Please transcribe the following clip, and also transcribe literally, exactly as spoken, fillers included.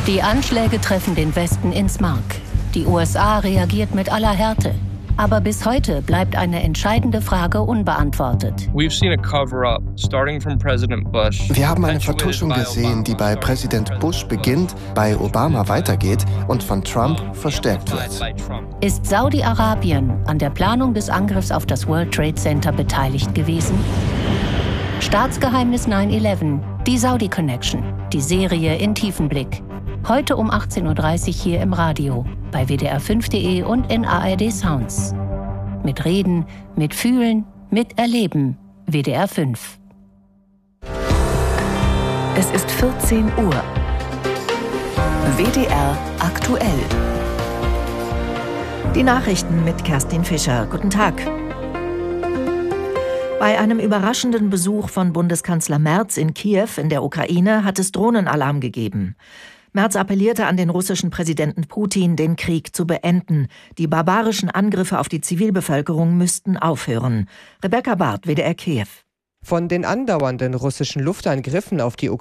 Die Anschläge treffen den Westen ins Mark. Die U S A reagiert mit aller Härte. Aber bis heute bleibt eine entscheidende Frage unbeantwortet. Wir haben eine Vertuschung gesehen, die bei Präsident Bush beginnt, bei Obama weitergeht und von Trump verstärkt wird. Ist Saudi-Arabien an der Planung des Angriffs auf das World Trade Center beteiligt gewesen? Staatsgeheimnis neun elf, die Saudi Connection, die Serie in Tiefenblick. Heute um achtzehn Uhr dreißig hier im Radio, bei W D R fünf Punkt de und in A R D Sounds. Mit Reden, mit Fühlen, mit Erleben. W D R fünf. Es ist vierzehn Uhr. W D R aktuell. Die Nachrichten mit Kerstin Fischer. Guten Tag. Bei einem überraschenden Besuch von Bundeskanzler Merz in Kiew in der Ukraine hat es Drohnenalarm gegeben. Merz appellierte an den russischen Präsidenten Putin, den Krieg zu beenden. Die barbarischen Angriffe auf die Zivilbevölkerung müssten aufhören. Rebecca Barth, W D R Kiew. Von den andauernden russischen Luftangriffen auf die Ukraine